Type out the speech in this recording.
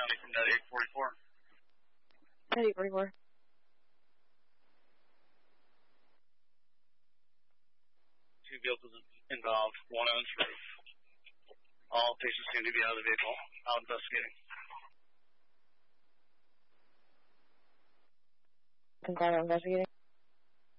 County from that 844. 844. Two vehicles involved, one on its roof. All patients seem to be out of the vehicle, out investigating. Investigating.